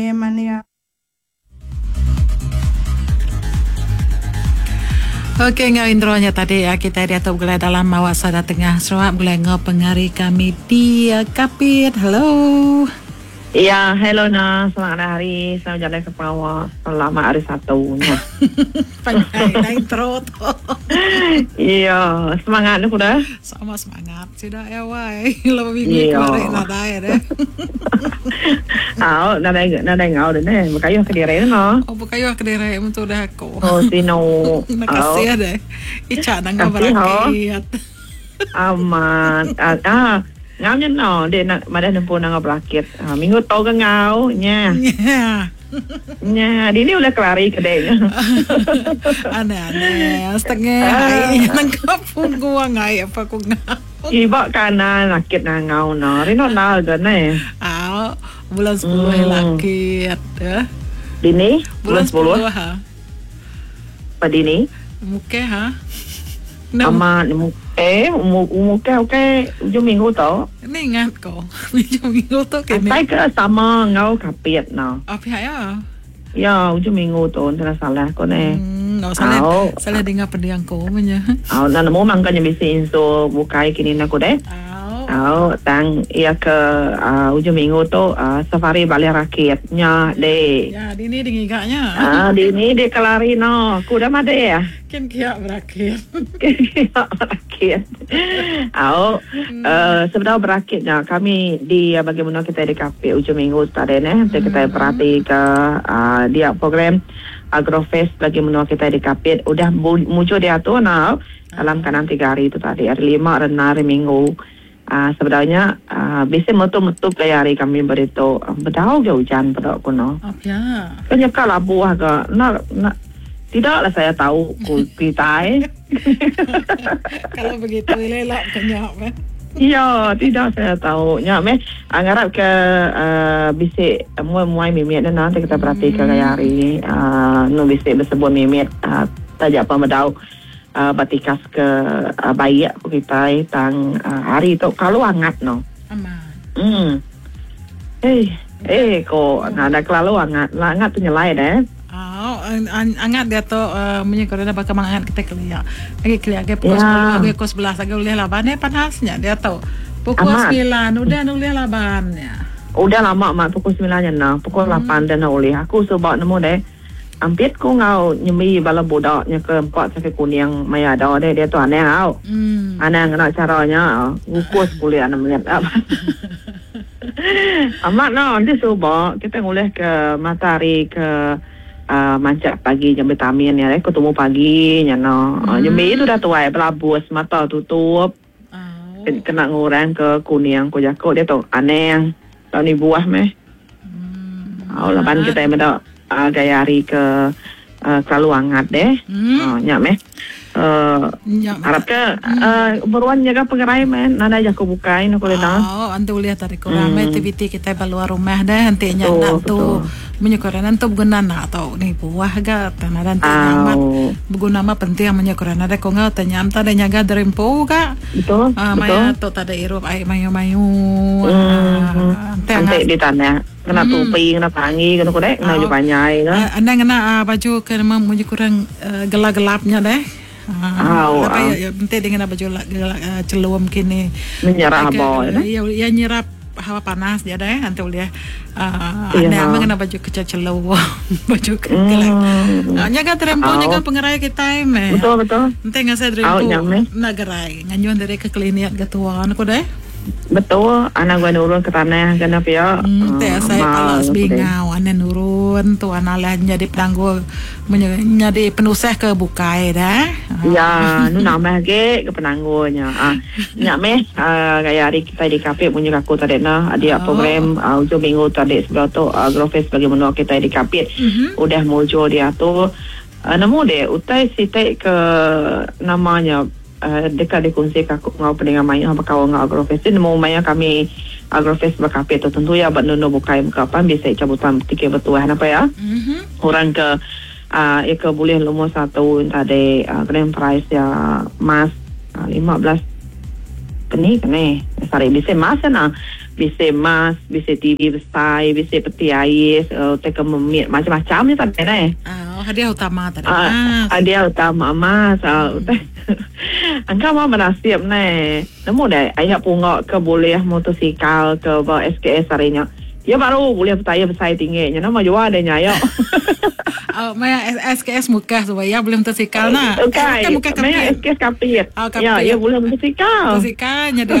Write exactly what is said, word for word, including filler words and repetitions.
Mania. Okey, ngau intronya tadi ya, kita diatuk gulai dalam mawak sada tengah Sarawak gulai ngau pengari kami di uh, Kapit. Hello. Ya, hello na. Selamat hari. Selamat jalan ke bawah. Selamat hari satunya. Panjang na intro tu. Iya, semangat ni kuda. Sama semangat. Sudah ya, wai. Lebih minggu kemarin nak dah deh. Ah, nak dah nak dah ngau dah ni. Berkayuh ke diri no. Oh, berkayuh ke diri untuk dah aku. Oh, sino. Makasih deh. Ica dah ngau berakiat. Aman. Ah. Ngau nya no, dia nak madah nempuh nang berakit. Ha, minggu tau ke ngau nya. Ya. Nya, di ni ulah kelari kedai. Aneh-aneh, setengah hari nangkap punggu ngai apa ku ngau. Iba kana nakit nang ngau no. Rino na gane. Ah, bulan sepuluh hmm. lakit. Ya. Dini? Bulan sepuluh ha. Pa dini? Muke ha. Ama eh umuke oke ujung minggu tu. Ni ingat ko. Ujung minggu tu ke ni. Saya ke sama ngau Kapit no. Apa ya? Ya, ujung minggu tu tidak salah ko ni. Hmm, no salah. Salah dengar pendiang ko punya. Oh, nan mo man kanya bisi inso bukai kini nak ko deh. Oh, tang ia ke uh, ujung minggu tu uh, safari Balai Rakitnya deh. Ya, di ni dingigaknya. Ah, di ni dia kelari no. Kuda made ya. Kan kia berakit. Kia berakit. Oh, hmm. uh, sebenarnya berakitnya kami di uh, bagaimana kita di Kapit ujung minggu tadi ni. Kita hmm. perhati ke uh, dia program Agrofest bagaimana kita di Kapit. Udah muncul dia tu no. Dalam kanan tiga hari tu tadi. Hari lima, hari enam, hari minggu. Uh, sebenarnya uh, bisa metu-metu ke hari kami beritahu uh, berdau ke hujan pada aku no. Oh ya. Kanya kalau buah ke nak nak tidaklah saya tahu kita eh. Kalau begitu elok kenyap eh. Ya, tidak saya tahu. Nya meh angarap ke uh, bisa muai-muai mimit dan nanti kita perhatikan hmm. hari uh, nu bisa bersebuah mimit uh, tajak apa medau. Uh, batikas ke uh, bayi aku kita tang uh, hari tu kalau hangat no. Aman. Hmm. Eh, eh kok nak ada kalau hangat, hangat tu nyelai deh. Oh, hangat dia tu uh, menyekor dah bakal hangat kita kelia. Lagi kelia ke pukul ya. sepuluh, lagi pukul sebelas lagi boleh laban eh panasnya dia tu. Pukul sembilan udah boleh labannya. Udah lama mak pukul sembilan nah, pukul lapan dah nak boleh. Aku sebab nemu deh. Ampit ko ngau nyemi bala budak nya ke empat sampai kuning maya dah dia dia tu aneh au. Hmm. Aneh nak caranya ukus kuliah enam menit apa. Amat no nanti coba kita ngulih ke matahari ke uh, mancak pagi jam vitamin ya ketemu pagi nya no. Hmm. Nyemi itu dah tuai belabus mata tutup. Oh. Kena ngurang ke kuning ko jako dia tu aneh. Tahun ni buah meh. Hmm. Oh lapan kita yang ada Uh, gaya hari ke uh, terlalu hangat deh. Hmm. Oh, nyak meh. Uh, harap ke uh, beruan jaga pengerai men. Nada aja aku bukain aku lihat. Oh, antu lihat tadi korang hmm. aktiviti kita keluar rumah deh. Nanti nyak tu menyekoran nanti guna nak atau ni buah ga tanah nanti nyamat berguna mah penting menyekoran ada kau ngau tanya am tadi nyaga derempo ga. Betul. Uh, betul. Maya tu tadi irup air mayu-mayu. Hmm. Nanti di tanah. Kena hmm. tupi, kena tangi, kena kodek, kena oh. Jepanyai kan. Uh, anda kena uh, baju kena mungkin kurang uh, gelap-gelapnya deh. Uh, oh, apa uh. ya, nanti dengan baju gelap uh, celum kini. Menyerap apa ya? Ya, ya nyerap hawa panas dia deh. Nanti boleh. Uh, iya. Anda amang kena baju kecil celum, baju gelap. Hmm. Uh, nyaga terempo, oh. Nyaga pengerai kita ini. Betul betul. Nanti nggak saya terempo. Nak gerai, nganyuan dari ke klinik ketuaan aku deh. Betul, anak gua nurun ke tanah kenapa ya? Hmm, teh saya palas bingau, anak nurun tu anak lain jadi penangguh, menjadi penusah ke bukai dah. Ya, nu nama ke ke penangguhnya. Ah, nyak meh gaya hari kita di Kapit punya aku tadi nah, ada program ujung minggu tadi sebelah tu Agrofest bagaimana kita di Kapit. Udah muncul dia tu, nemu deh, utai sitai ke namanya. Uh, dekat dikongsi aku ngau pendengar main apa kau ngau Agrofest ni mau main kami Agrofest Kapit tu tentu ya buat nono bukai kapan bisa cabutan tiket betul apa ya mm-hmm. Orang ke uh, ya ke boleh lumur satu tadi uh, grand prize ya mas uh, lima belas peni peni sari bisa mas na bisa mas, bisa T V besar, bisa peti air, uh, teka memit macam-macam ni tak ada eh. Ah, hadiah utama tadi. Ah, Ah, hadiah utama mas. Uh, Angka mah menasib ni. Namun dah ayah punggak ke boleh motosikal ke bawa S K S harinya. Ya baru boleh bertanya besar tingginya. Nama jual ada nyayok. oh, Maya S K S muka supaya boleh motosikal na. Okay. Eh, muka Maya S kapit. K S kapit. Oh, kapit. Ya, ya boleh motosikal. Motosikalnya dia